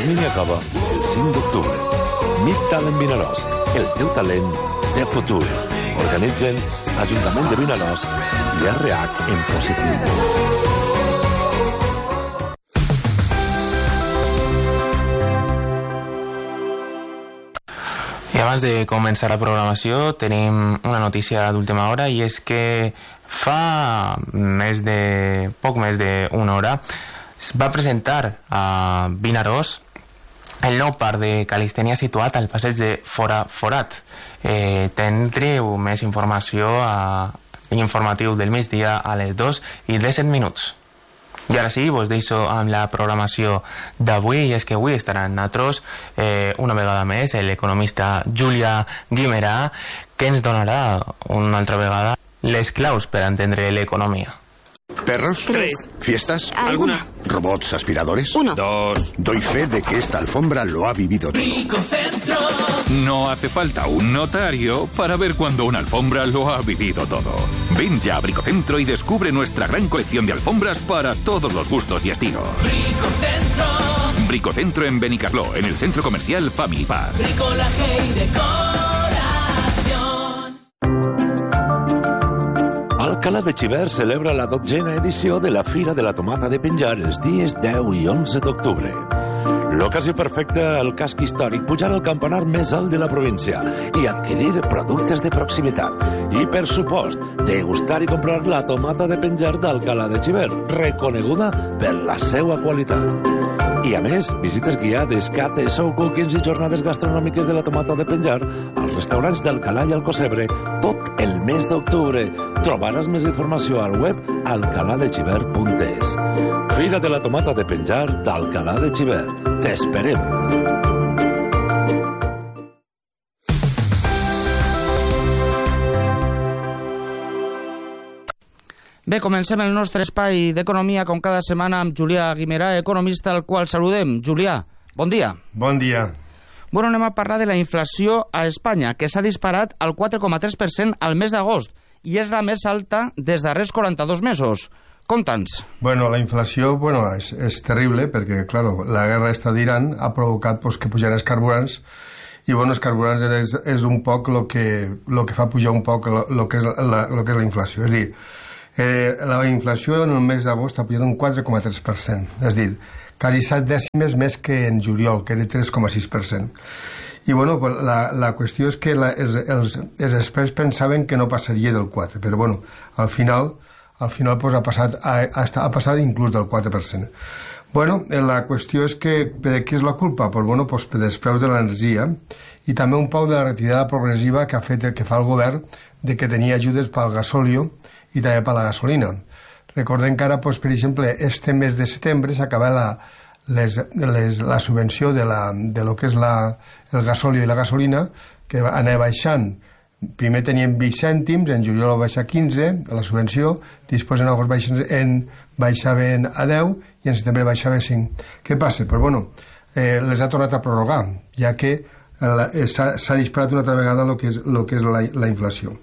termini acaba el 5 d'octubre. Meet Talent Vinaròs, el teu talent de futur. Organitzen Ajuntament de Vinaròs i RH en positiu. I abans de començar la programació tenim una notícia d'última hora, i és que fa poc més d'una hora es va presentar a Vinaròs el nou parc de calistènia situat al passeig de Forat. Tindreu més informació a l'informatiu del migdia a les 2:17. I ara sí, vos deixo amb la programació d'avui, i és que avui estaran amb nosaltres una vegada més l'economista Julià Guimerà, que ens donarà una altra vegada les claus per entendre l'economia. ¿Perros? 3. ¿Fiestas? ¿Alguna? ¿Robots aspiradores? 1. 2. Doy fe de que esta alfombra lo ha vivido todo. Bricocentro. No hace falta un notario para ver cuando una alfombra lo ha vivido todo. Ven ya a Bricocentro y descubre nuestra gran colección de alfombras para todos los gustos y estilos. Bricocentro. Bricocentro en Benicarló, en el centro comercial Family Park. Bricolaje y decoración. Alcalá de Xivert celebra la 12ª edició de la Fira de la Tomata de Penjar els dies 10 i 11 d'octubre. L'ocasió perfecta al casc històric, pujar al campanar més alt de la província i adquirir productes de proximitat. I, per supost, degustar i comprar la tomata de penjar d'Alcalá de Xivert, reconeguda per la seva qualitat. I, a més, visites guiades, cates, show cookings i jornades gastronòmiques de la tomata de penjar als restaurants d'Alcalà i Alcocebre tot el mes d'octubre. Trobaràs més informació al web alcaladexivert.es. Fira de la tomata de penjar d'Alcalà de Xivert. T'esperem! Bé, comencem el nostre espai d'economia com cada setmana amb Julià Guimerà, economista, al qual saludem. Julià, bon dia. Bon dia. Bueno, anem a parlar de la inflació a Espanya, que s'ha disparat al 4,3% al mes d'agost i és la més alta des darrers 42 mesos. Conta'ns. Bueno, la inflació és terrible perquè, claro, la guerra esta d'Iran ha provocat que pujaran els carburants i, els carburants és un poc el que fa pujar un poc el que és la inflació. És a dir, la inflació en el mes d'agost ha pujat un 4,3%, és a dir, quasi 7 dècimes més que en juliol, que era 3,6%. I la qüestió és que els experts pensaven que no passaria del 4%, però al final ha passat inclús del 4%. La qüestió és que per què és la culpa? Per dels preus de l'energia i també un poc de la retirada progressiva que fa el govern de que tenia ajudes pel gasòlio i també per la gasolina. Recordem que ara, per exemple, este mes de setembre s'acaba la subvenció de lo que és el gasòlio i la gasolina, que anava baixant. Primer teníem 20 cèntims, en juliol va baixar 15, la subvenció, després en agost baixaven a 10 i en setembre baixava a 5. Què passa? Les ha tornat a prorrogar, ja que s'ha disparat una altra vegada el que és la inflació.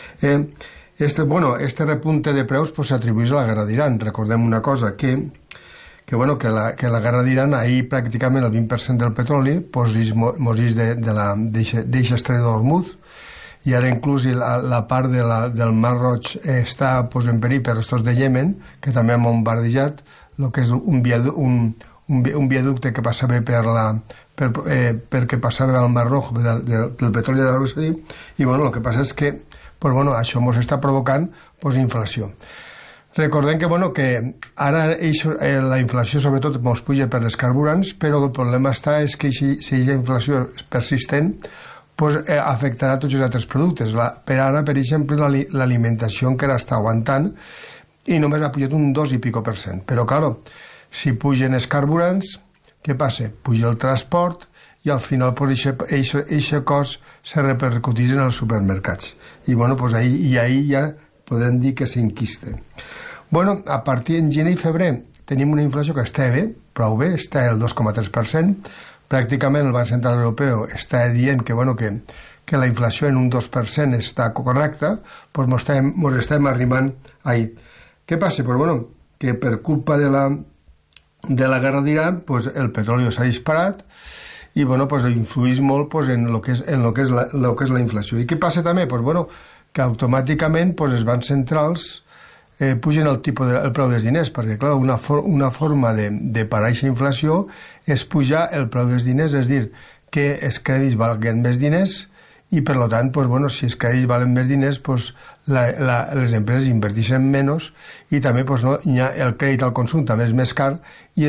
Este repunte de preus s'atribueix a la guerra d'Iran. Recordem una cosa, que la guerra d'Iran, ahir pràcticament el 20% del petroli morís d'eixe estret d'Hormuz, i ara inclús la part del Mar Roig està en perill per els de Yemen, que també ha bombardejat el que és un viaducte que passava perquè passava al Mar Roig del petroli de l'Aràbia Saudita, i el que passa és que això ens està provocant inflació. Recordem que ara la inflació sobretot ens puja per els carburants, però el problema és que si aquesta inflació és persistent afectarà tots els altres productes. Per ara, per exemple, l'alimentació encara està aguantant i només ha pujat un 2 i pico %. Però, clar, si pugen els carburants, què passa? Puja el transport i al final aquest cost se repercuteix en els supermercats. I ahir ja podem dir que s'enquista. A partir de gener i febrer tenim una inflació que està bé, prou bé, està al 2,3%. Pràcticament el Banc Central Europeu està dient que la inflació en un 2% està correcta, doncs ens estem arribant ahir. Què passa? Que per culpa de de la guerra d'Iran, pues, el petroli s'ha disparat i bueno, pues, influeix molt pues, en lo que és la inflació. I què passa també? Pues, bueno, que automàticament pues, els bancs centrals pugen el preu dels diners, perquè clar, una forma de parar aquesta inflació és pujar el preu dels diners, és dir, que els crèdits valguen més diners i per tant, pues, bueno, si els crèdits valen més diners, pues, les empreses inverteixen menys i també pues, no, el crèdit al consum també és més car i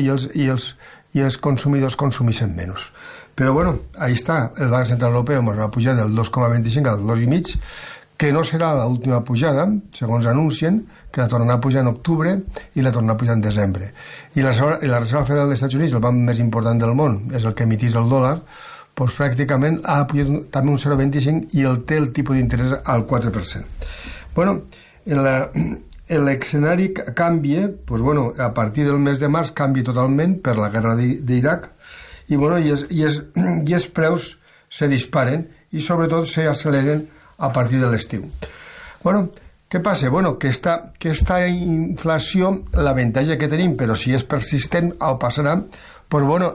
els consumidors consumeixen menys. Però bueno, ahí està, el Banc Central Europeu ens va pujar del 2,25 al 2,5, que no serà l'última pujada, segons anuncien, que la tornarà a pujar en octubre i la tornarà a pujar en desembre. I la Reserva Federal dels Estats Units, el banc més important del món, és el que emitís el dòlar, doncs pràcticament ha pujat també un 0,25 i té el tipus d'interès al 4%. Bueno, l'escenari canvia, doncs, bueno, a partir del mes de març canvia totalment per la guerra d'Iraq i, bueno, i els preus se disparen i sobretot s'acceleren a partir de l'estiu. Bueno, què passa? Bueno, que esta inflació, l'avantatge que tenim, però si és persistent, o passarà, pues bueno,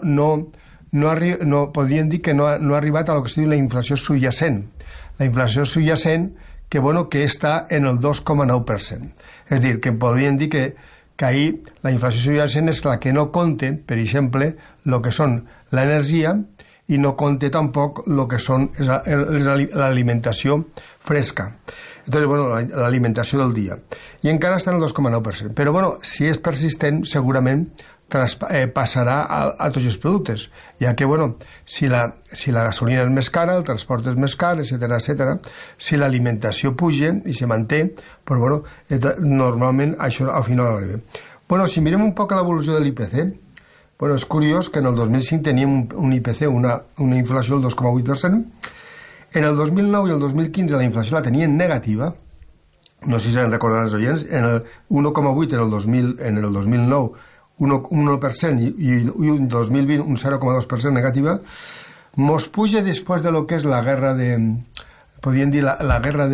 no podríem dir que no ha arribat a lo que es diu la inflació subjacent. La inflació subjacent, que bueno, que està en el 2,9%. És dir, que podríem dir que ahir la inflació subjacent és la que no compte, per exemple, el que són l'energia, i no compte tampoc el que són l'alimentació fresca. Entonces, bueno, l'alimentació del dia. I encara està en el 2,9%. Però, bueno, si és persistent, segurament passarà a tots els productes, ja que, bueno, si la gasolina és més cara, el transport és més car, etc. Si l'alimentació puja i se manté, pues, bueno, normalment això al final arriba. Bueno, si mirem un poc l'evolució de l'IPC, bueno, és curiós que en el 2005 teníem un IPC, una inflació del 2,8%. En el 2009 i el 2015 la inflació la tenien negativa, no sé si se'n recordaran els oients, en el 1,8 en el 2009, 1% i en 2020 un 0,2% negativa. Mos puja després de lo que és la guerra podríem dir la guerra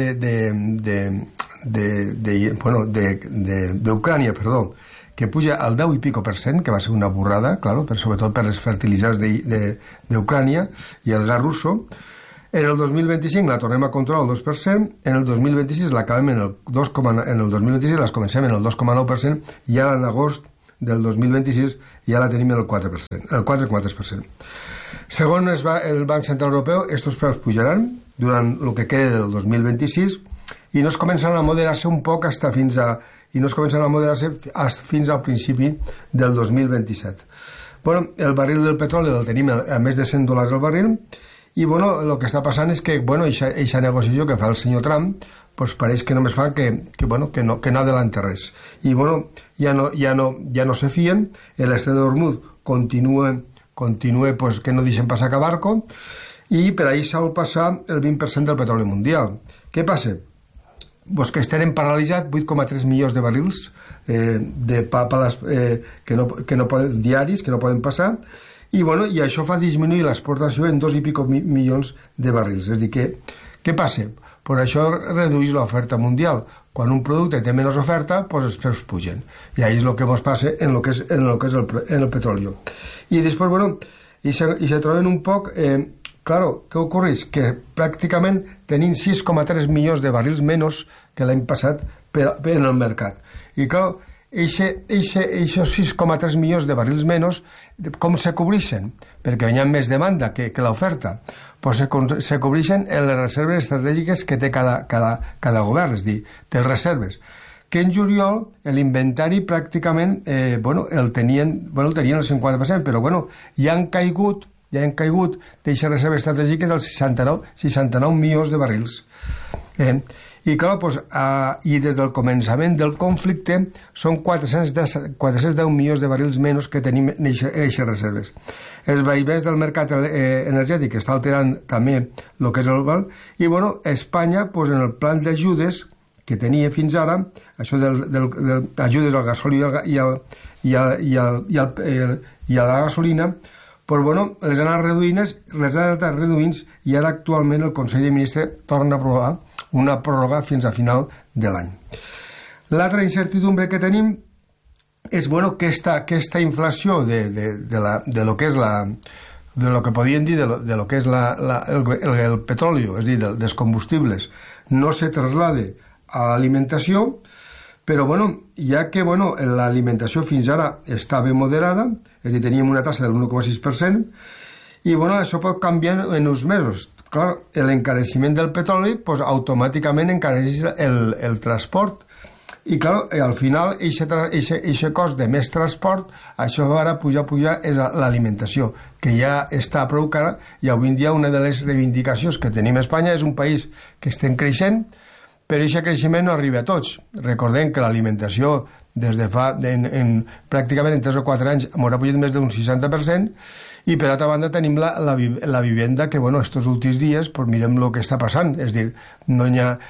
d'Ucrània, perdó, que puja al 10 i pico %, que va ser una burrada, claro, sobretot per els fertilitzants d'Ucrània i el gas russo. En el 2025 la tornem a controlar al 2%, en el 2026 l'acabem en el 2026 les comencem en el 2,9% i ara en agost del 2026 ja la tenim en el 4%, el 4,3%. Segons el Banc Central Europeu, estos preus pujaran durant el que queda del 2026 i no es començaran a moderar-se un poc fins al principi del 2027. Bueno, el barril del petroli el tenim a més de $100 al barril i bueno, el que està passant és que bueno, eixa negociació que fa el senyor Trump pues pareix que només fa que no adelante res. I bueno, ja no se fien, l'estret d'Hormuz continua pues, que no deixen passar cap barco i per ahí sol passar el 20% del petroli mundial. Què passa? Pues que estem paralitzats 8,3 milions de barrils diaris que no poden passar i, bueno, i això fa disminuir l'exportació en 2 i pico milions de barrils. És a dir, què passa? Per això redueix l'oferta mundial. Quan un producte té menys oferta, pues els preus pugen. I ahí és el que ens passa en el que és el petroli. I després, bueno, i se troben un poc... Claro, què ocorreix? Que pràcticament tenim 6,3 milions de barrils menys que l'any passat en el mercat. I clar, aquests 6,3 milions de barrils menys, com se cobreixen? Perquè hi ha més demanda que l'oferta. Pues se cobreixen en les reserves estratègiques que té cada govern, és dir, té reserves. Que en juliol l'inventari pràcticament el tenien el 50%, però ja han caigut d'aquestes reserves estratègiques els 69 milions de barrils. I clar, i des del començament del conflicte són 410 milions de barrils menys que tenim en aquestes reserves. Els vaivents del mercat energètic està alterant també el que és el val, i Espanya, en el plan d'ajudes que tenia fins ara, això d'ajudes al gasoli i a la gasolina, les han anat reduint i ara actualment el Consell de Ministres torna a aprovar una pròrroga fins a final de l'any. L'altra incertidumbre que tenim és bueno que aquesta inflació de lo que és de lo que podien dir de lo que és el petroli, és a dir, dels combustibles, no se traslade a l'alimentació, però bueno, ja que bueno, l'alimentació fins ara estava moderada, és a dir, teníem una tassa del 1,6%, i bueno, això pot canviar en uns mesos. Clar, l'encareixement del petroli pues, automàticament encareix el transport, i clar, al final aquest cost de més transport, això ara pujar és l'alimentació, que ja està prou cara, i avui en dia una de les reivindicacions que tenim a Espanya és un país que estem creixent, però aquest creixement no arriba a tots. Recordem que l'alimentació des de fa pràcticament en 3 o 4 anys m'haurà pujat més d'un 60%, i per altra banda tenim la vivenda que, bueno, estos últims dies pues, mirem el que està passant, és dir, no hi ha,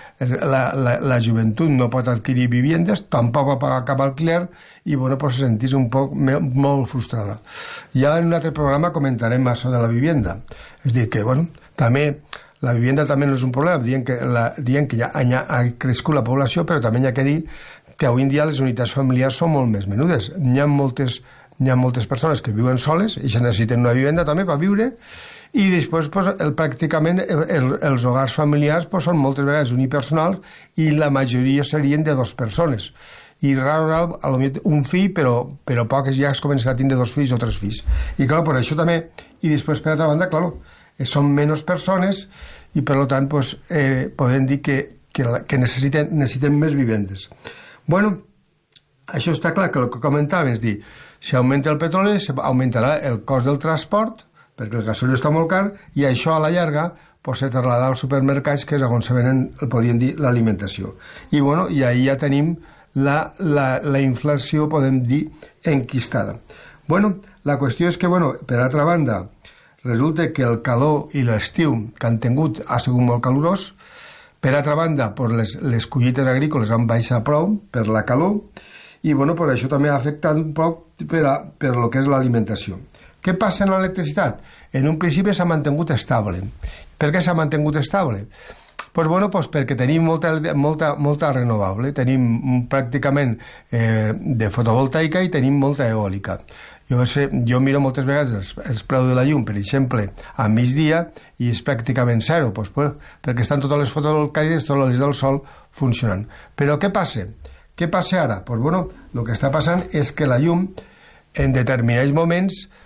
la joventut no pot adquirir vivendes, tampoc va pagar cap alquiler, i bueno, pues, se sentís un poc molt frustrada. Ja en un altre programa comentarem això de la vivenda, és dir, que bueno, també la vivenda també no és un problema, dient que ja ha crescut la població, però també hi ha que dir que avui en dia les unitats familiars són molt més menudes. Hi ha moltes persones que viuen soles i se necessiten una vivenda també per viure, i després pues, pràcticament els hogars familiars pues, són moltes vegades unipersonals i la majoria serien de 2 persones. I raro, un fill, però poques ja es comencen a tindre 2 fills o 3 fills. I clar, per això també, i després per altra banda, clar, són menys persones i per tant pues, podem dir que necessiten més vivendes. Bueno, això està clar, que el que comentàvem és dir, si augmenta el petroli, augmentarà el cost del transport, perquè el gasoil està molt car, i això a la llarga pues, se traslada als supermercats, que és on se venen, podríem dir, l'alimentació. I bueno, i ahí ja tenim la inflació, podem dir, enquistada. Bueno, la qüestió és que, bueno, per altra banda, resulta que el calor i l'estiu que han tingut ha sigut molt calorós. Per altra banda, pues, les collites agrícoles han baixat prou per la calor, i bueno, per això també ha afectat un poc per lo que és l'alimentació. Què passa amb l'electricitat? En un principi s'ha mantingut estable. Per què s'ha mantingut estable? Pues bueno, pues perquè tenim molta renovable, tenim pràcticament de fotovoltaica i tenim molta eòlica. Jo miro moltes vegades els preus de la llum, per exemple, a migdia, i és pràcticament zero, pues, perquè estan totes les fotovoltaiques, totes les del sol funcionant. Però què passa? Què passa ara? Pues bueno, el que està passant és que la llum en determinats moments